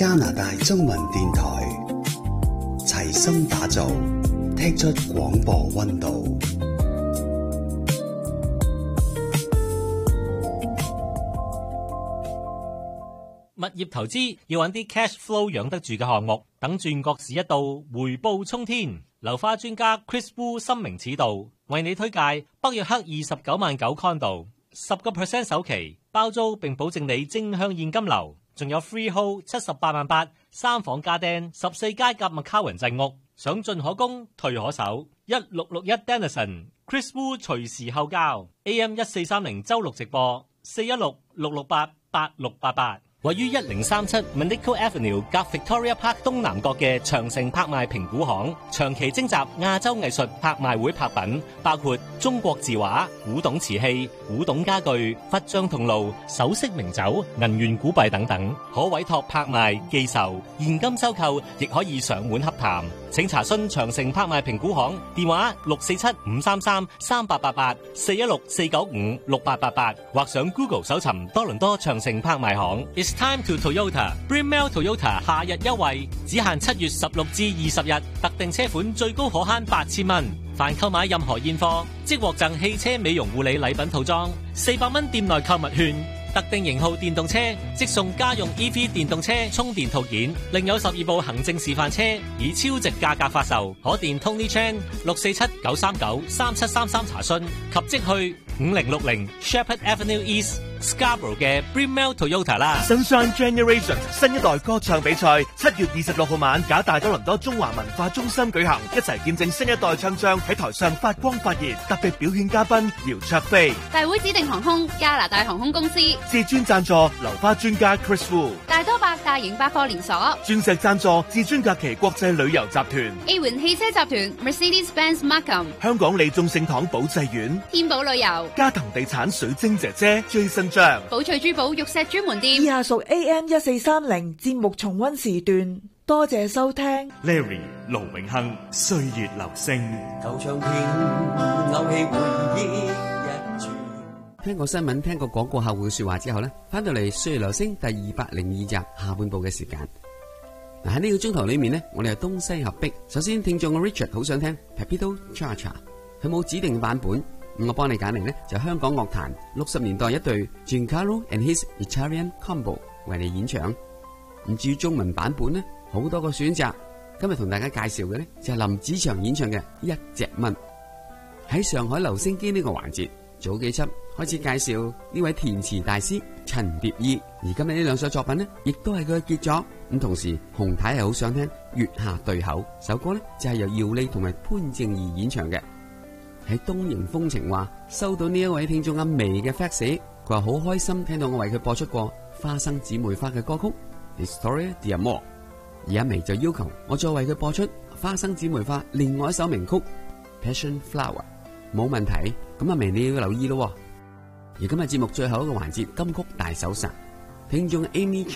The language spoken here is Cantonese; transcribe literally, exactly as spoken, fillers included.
加拿大中文電台，齊心打造，踢出廣播溫度。 物業投資要揾啲 cash flow 養得住嘅項目，等轉角市一到，回報沖天。樓花專家 Chris Wu 深明此道，為你推介北約克二十九萬九 condo， 十個 percent 首期包租，並保證你正向現金流，仲有 freehold 七十八萬八，三房家丁，十四街夾麥卡雲鎮屋，想進可攻，退可守。一六六一 Denison Chris Wu 隨時候交 ，A M 一四三零周六直播，四一六六六八八六八八。位於一零三七 Monaco Avenue 隔 Victoria Park 東南角嘅長城拍賣評估行，長期徵集亞洲藝術拍賣會拍品，包括中國字畫、古董瓷器、古董家具、佛像銅爐、首飾名酒、銀元古幣等等，可委託拍賣、寄售、現金收購，亦可以上門洽談。請查詢長城拍賣評估行電話六四七五三三三八八八四一六四九五六八八八，或上 Google 搜尋多倫多長城拍賣行。It's time to Toyota Brunel Toyota 夏日優惠，只限七月十六至二十日，特定車款最高可慳八千蚊。凡購買任何現貨，即獲贈汽車美容護理禮品套裝，四百蚊店內購物券。特定型號電動車即送家用 E V 電動車充電套件，另有十二部行政示範車以超值價格發售，可電 Tony Chan 六四七九三九三七三三查詢，及即去五零六零 Shepherd Avenue East Scarborough 嘅 Brunel Toyota 啦。 Sunshine Generation 新一代歌唱比賽七月二十六號晚，假大多倫多中華文化中心舉行，一齊見證新一代唱將喺台上發光發熱。特別表演嘉賓姚焯菲， 大會指定航空加拿大航空公司， 至尊贊助樓花專家 Chris Wu， 大多百大型百貨連鎖， 鑽石贊助至尊假期國際旅遊集團， A 環汽車集團 Mercedes-Benz Markham， 香港利眾聖堂保濟苑， 天寶旅遊， 嘉騰地產水晶姐姐 Jason 張， 寶翠珠寶玉石專門店。 以下屬 A M 一四三零節目重溫時段，多謝收聽。 Larry 盧永亨歲月留聲， 舊唱片勾起回憶一轉。 聽過新聞，聽過廣告客戶說話之後呢，翻到嚟歲月留聲第二百零二集下半部嘅時間。嗱，喺呢個鐘頭裏面呢，我哋係東西合璧。首先聽眾嘅 Richard 好想聽 Pepito Cha Cha， 佢冇指定版本，我幫你揀嚟呢，就香港樂壇六十年代一對 Giancarlo and his Italian Combo 為你演唱。唔至於中文版本呢，好多個選擇。今日同大家介紹嘅呢，就係林子祥演唱嘅一隻蚊。喺上海留聲機呢個環節，早幾輯開始介紹呢位填詞大師陳蝶衣，而今日呢兩首作品呢，亦都係佢嘅傑作。咁同時洪太係好想聽月下對口首歌呢，就係由姚莉同埋潘正義演唱嘅。喺東瀛風情話收到呢一位聽眾阿眉嘅 fax， 佢話好開心聽到我為佢播出過花生姊妹花嘅歌曲 Historia di Amor， 而阿眉就要求我再為佢播出花生姊妹花另外一首名曲 Passion Flower。 冇問題，咁阿眉你要留意咯。而今日節目最後一個環節金曲大搜查，聽眾 Amy